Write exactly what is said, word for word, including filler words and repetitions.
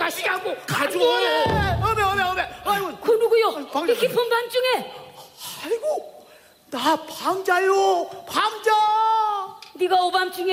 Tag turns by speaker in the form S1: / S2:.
S1: 가시라고. 가죠.
S2: 어메 어메 어메. 아이고.
S3: 그 누구요?
S2: 방자.
S3: 이 깊은 밤중에.
S2: 아이고 나 방자요. 방자.
S3: 네가 오밤중에